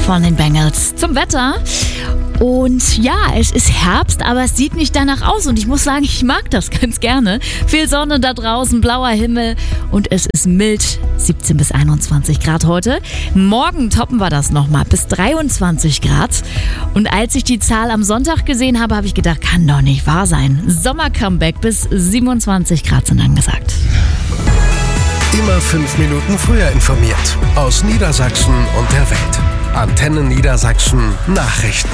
von den Bengals. Zum Wetter. Und ja, es ist Herbst, aber es sieht nicht danach aus. Und ich muss sagen, ich mag das ganz gerne. Viel Sonne da draußen, blauer Himmel und es ist mild. 17 bis 21 Grad heute. Morgen toppen wir das nochmal bis 23 Grad. Und als ich die Zahl am Sonntag gesehen habe, habe ich gedacht, kann doch nicht wahr sein. Sommer-Comeback bis 27 Grad sind angesagt. Immer 5 Minuten früher informiert. Aus Niedersachsen und der Welt. Antenne Niedersachsen Nachrichten.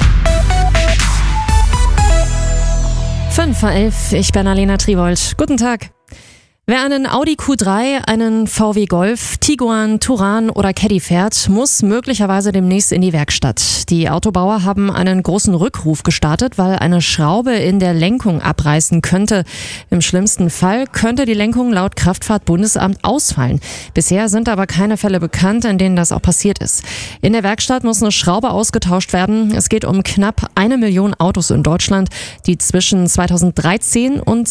5:11, ich bin Alena Triwold. Guten Tag. Wer einen Audi Q3, einen VW Golf, Tiguan, Touran oder Caddy fährt, muss möglicherweise demnächst in die Werkstatt. Die Autobauer haben einen großen Rückruf gestartet, weil eine Schraube in der Lenkung abreißen könnte. Im schlimmsten Fall könnte die Lenkung laut Kraftfahrtbundesamt ausfallen. Bisher sind aber keine Fälle bekannt, in denen das auch passiert ist. In der Werkstatt muss eine Schraube ausgetauscht werden. Es geht um knapp 1 Million Autos in Deutschland, die zwischen 2013 und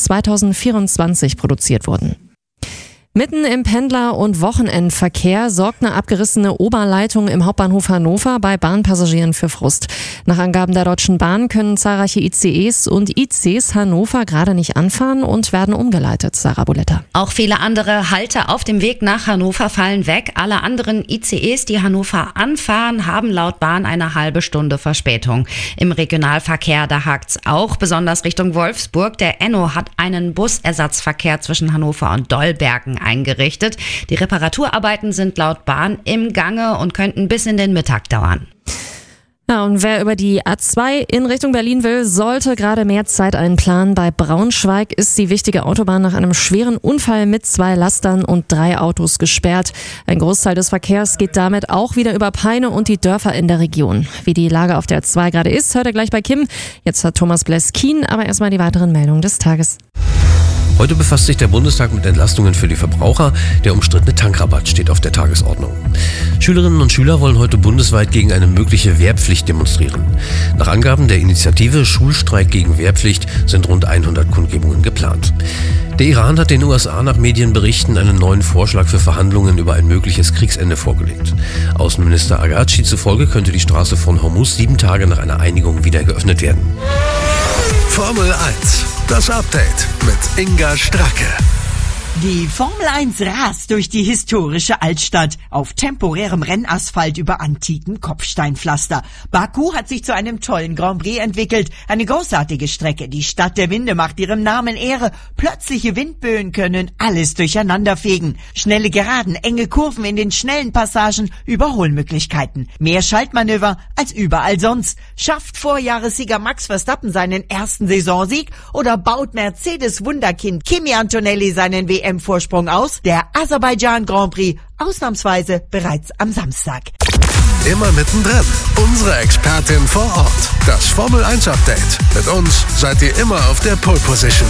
2024 produziert wurden. Mitten im Pendler- und Wochenendverkehr sorgt eine abgerissene Oberleitung im Hauptbahnhof Hannover bei Bahnpassagieren für Frust. Nach Angaben der Deutschen Bahn können zahlreiche ICEs und ICs Hannover gerade nicht anfahren und werden umgeleitet. Sarah Boletta. Auch viele andere Halter auf dem Weg nach Hannover fallen weg. Alle anderen ICEs, die Hannover anfahren, haben laut Bahn eine halbe Stunde Verspätung. Im Regionalverkehr, da hakt's auch, besonders Richtung Wolfsburg. Der Enno hat einen Busersatzverkehr zwischen Hannover und Dollbergen eingerichtet. Die Reparaturarbeiten sind laut Bahn im Gange und könnten bis in den Mittag dauern. Ja, und wer über die A2 in Richtung Berlin will, sollte gerade mehr Zeit einplanen. Bei Braunschweig ist die wichtige Autobahn nach einem schweren Unfall mit 2 Lastern und 3 Autos gesperrt. Ein Großteil des Verkehrs geht damit auch wieder über Peine und die Dörfer in der Region. Wie die Lage auf der A2 gerade ist, hört ihr gleich bei Kim. Jetzt hat Thomas Bleskin, aber erstmal die weiteren Meldungen des Tages. Heute befasst sich der Bundestag mit Entlastungen für die Verbraucher. Der umstrittene Tankrabatt steht auf der Tagesordnung. Schülerinnen und Schüler wollen heute bundesweit gegen eine mögliche Wehrpflicht demonstrieren. Nach Angaben der Initiative Schulstreik gegen Wehrpflicht sind rund 100 Kundgebungen geplant. Der Iran hat den USA nach Medienberichten einen neuen Vorschlag für Verhandlungen über ein mögliches Kriegsende vorgelegt. Außenminister Aghachi zufolge könnte die Straße von Hormuz 7 Tage nach einer Einigung wieder geöffnet werden. Formel 1, das Update mit Inga Stracke. Die Formel 1 rast durch die historische Altstadt auf temporärem Rennasphalt über antiken Kopfsteinpflaster. Baku hat sich zu einem tollen Grand Prix entwickelt. Eine großartige Strecke. Die Stadt der Winde macht ihrem Namen Ehre. Plötzliche Windböen können alles durcheinanderfegen. Schnelle Geraden, enge Kurven in den schnellen Passagen, Überholmöglichkeiten. Mehr Schaltmanöver als überall sonst. Schafft Vorjahressieger Max Verstappen seinen ersten Saisonsieg oder baut Mercedes Wunderkind Kimi Antonelli seinen WM-Vorsprung aus? Der Aserbaidschan Grand Prix ausnahmsweise bereits am Samstag. Immer mittendrin. Unsere Expertin vor Ort. Das Formel 1 Update. Mit uns seid ihr immer auf der Pole Position.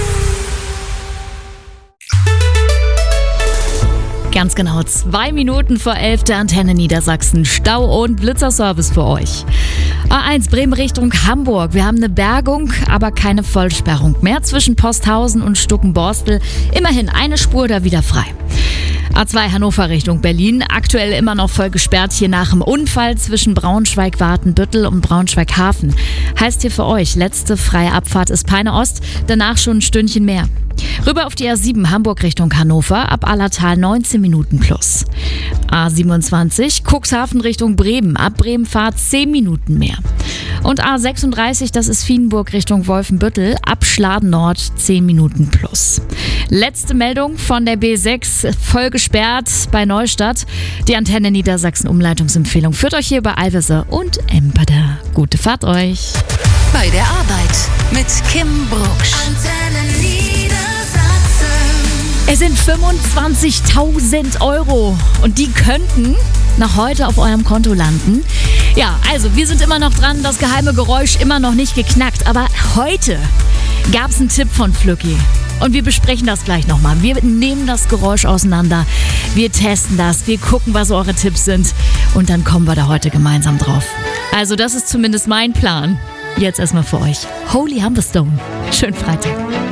Ganz genau, 2 Minuten vor 11 der Antenne Niedersachsen. Stau- und Blitzerservice für euch. A1 Bremen Richtung Hamburg. Wir haben eine Bergung, aber keine Vollsperrung mehr zwischen Posthausen und Stuckenborstel. Immerhin eine Spur da wieder frei. A2 Hannover Richtung Berlin. Aktuell immer noch voll gesperrt hier nach dem Unfall zwischen Braunschweig-Watenbüttel und Braunschweig-Hafen. Heißt hier für euch, letzte freie Abfahrt ist Peine Ost, danach schon ein Stündchen mehr. Rüber auf die A7 Hamburg Richtung Hannover, ab Allertal 19 Minuten plus. A27 Cuxhaven Richtung Bremen, ab Bremenfahrt 10 Minuten mehr. Und A36, das ist Vienburg Richtung Wolfenbüttel, ab Schladen Nord 10 Minuten plus. Letzte Meldung von der B6, voll gesperrt bei Neustadt. Die Antenne Niedersachsen Umleitungsempfehlung führt euch hier über Alvese und Empeder. Gute Fahrt euch. Bei der Arbeit mit Kim Brucksch. Antenne Niedersachsen. Es sind 25.000 € und die könnten nach heute auf eurem Konto landen. Ja, also wir sind immer noch dran, das geheime Geräusch immer noch nicht geknackt. Aber heute gab es einen Tipp von Flücki. Und wir besprechen das gleich nochmal. Wir nehmen das Geräusch auseinander, wir testen das, wir gucken, was eure Tipps sind. Und dann kommen wir da heute gemeinsam drauf. Also das ist zumindest mein Plan. Jetzt erstmal für euch. Holy Humberstone. Schönen Freitag.